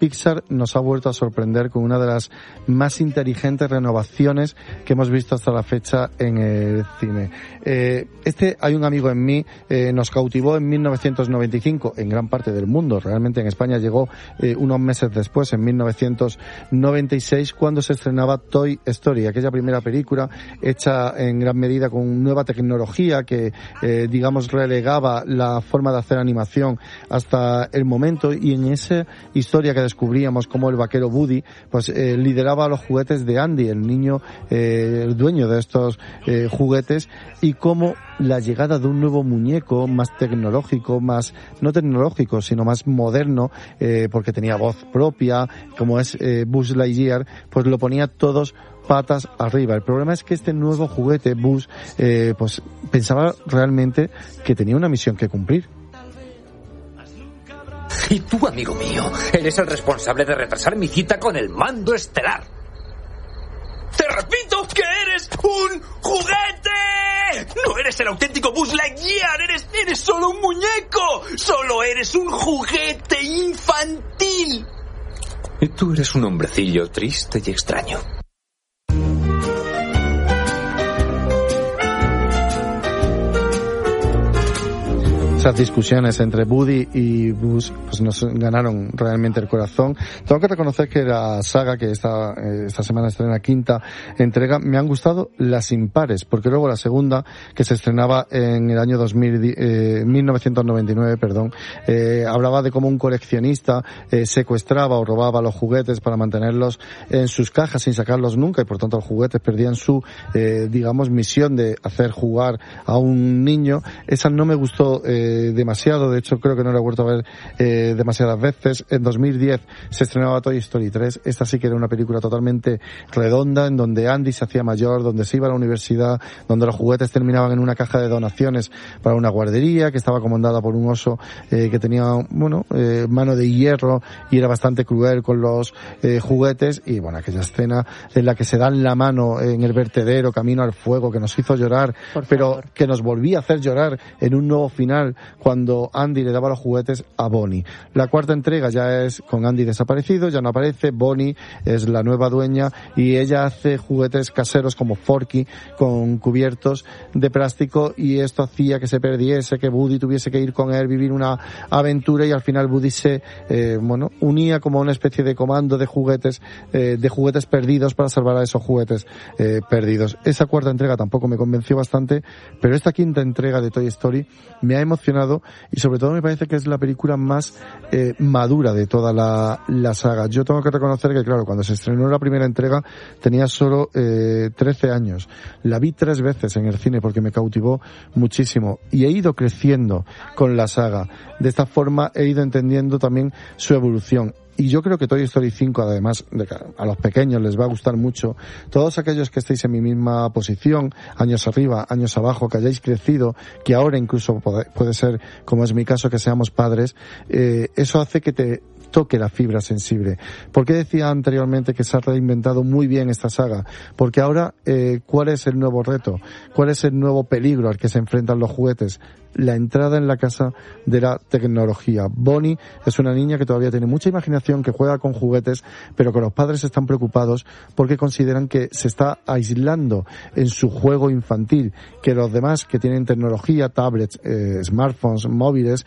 Pixar nos ha vuelto a sorprender con una de las más inteligentes renovaciones que hemos visto hasta la fecha en el cine. Hay un amigo en mí, nos cautivó en 1995 en gran parte del mundo. Realmente en España llegó unos meses después, en 1996, cuando se estrenaba Toy Story, aquella primera película hecha en gran medida con nueva tecnología que, digamos, relegaba la forma de hacer animación hasta el momento, y en esa historia que descubríamos como el vaquero Woody pues lideraba a los juguetes de Andy, el niño, el dueño de estos juguetes, y cómo la llegada de un nuevo muñeco más tecnológico, más no tecnológico sino más moderno, porque tenía voz propia, como es Buzz Lightyear, pues lo ponía todos patas arriba. El problema es que este nuevo juguete Buzz pues pensaba realmente que tenía una misión que cumplir. Y tú, amigo mío, eres el responsable de retrasar mi cita con el mando estelar. ¡Te repito que eres un juguete! ¡No eres el auténtico Buzz Lightyear! ¡Eres solo un muñeco! ¡Solo eres un juguete infantil! Y tú eres un hombrecillo triste y extraño. Esas discusiones entre Woody y Buzz pues nos ganaron realmente el corazón. Tengo que reconocer que la saga, que esta semana estrena quinta entrega, me han gustado las impares, porque luego la segunda, que se estrenaba en el año 1999, hablaba de cómo un coleccionista secuestraba o robaba los juguetes para mantenerlos en sus cajas sin sacarlos nunca, y por tanto los juguetes perdían su misión de hacer jugar a un niño. Esa no me gustó demasiado, de hecho creo que no la he vuelto a ver demasiadas veces. En 2010 se estrenaba Toy Story 3, esta sí que era una película totalmente redonda, en donde Andy se hacía mayor, donde se iba a la universidad, donde los juguetes terminaban en una caja de donaciones para una guardería que estaba comandada por un oso que tenía mano de hierro y era bastante cruel con los juguetes. Y bueno, aquella escena en la que se dan la mano en el vertedero camino al fuego, que nos hizo llorar, pero que nos volvía a hacer llorar en un nuevo final cuando Andy le daba los juguetes a Bonnie. La cuarta entrega ya es con Andy desaparecido, ya no aparece, Bonnie es la nueva dueña y ella hace juguetes caseros como Forky con cubiertos de plástico, y esto hacía que se perdiese, que Woody tuviese que ir con él, vivir una aventura, y al final Woody se unía como una especie de comando de juguetes perdidos para salvar a esos juguetes perdidos. Esa cuarta entrega tampoco me convenció bastante, pero esta quinta entrega de Toy Story me ha emocionado, y sobre todo me parece que es la película más madura de toda la saga. Yo tengo que reconocer que, claro, cuando se estrenó la primera entrega tenía solo 13 años. La vi 3 veces en el cine porque me cautivó muchísimo, y he ido creciendo con la saga. De esta forma he ido entendiendo también su evolución. Y yo creo que Toy Story 5, además, a los pequeños les va a gustar mucho. Todos aquellos que estéis en mi misma posición, años arriba, años abajo, que hayáis crecido, que ahora incluso puede ser, como es mi caso, que seamos padres, eso hace que te toque la fibra sensible. ¿Por qué decía anteriormente que se ha reinventado muy bien esta saga? Porque ahora, ¿cuál es el nuevo reto? ¿Cuál es el nuevo peligro al que se enfrentan los juguetes? La entrada en la casa de la tecnología. Bonnie es una niña que todavía tiene mucha imaginación, que juega con juguetes, pero que los padres están preocupados porque consideran que se está aislando en su juego infantil, que los demás que tienen tecnología, tablets, smartphones, móviles,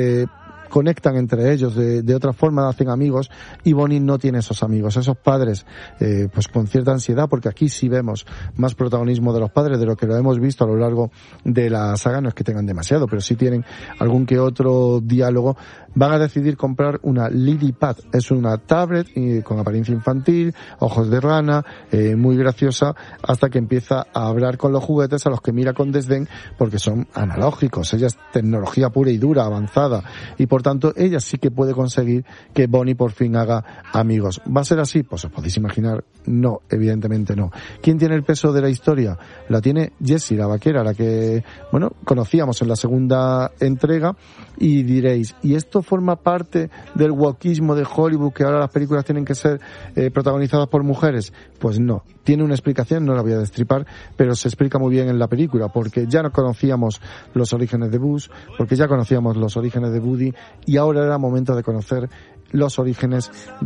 conectan entre ellos de otra forma, hacen amigos, y Bonnie no tiene esos amigos. Esos padres pues con cierta ansiedad, porque aquí sí vemos más protagonismo de los padres de lo que lo hemos visto a lo largo de la saga. No es que tengan demasiado, pero sí tienen algún que otro diálogo. Van a decidir comprar una LilyPad. Es una tablet con apariencia infantil, ojos de rana, muy graciosa, hasta que empieza a hablar con los juguetes, a los que mira con desdén porque son analógicos. Ella es tecnología pura y dura, avanzada, y por tanto ella sí que puede conseguir que Bonnie por fin haga amigos. ¿Va a ser así? Pues os podéis imaginar. No, evidentemente no. ¿Quién tiene el peso de la historia? La tiene Jessie, la vaquera, la que conocíamos en la segunda entrega, y diréis, ¿y esto forma parte del wokeismo de Hollywood, que ahora las películas tienen que ser protagonizadas por mujeres? Pues no. Tiene una explicación, no la voy a destripar, pero se explica muy bien en la película, porque ya no conocíamos los orígenes de Buzz, porque ya conocíamos los orígenes de Woody, y ahora era momento de conocer los orígenes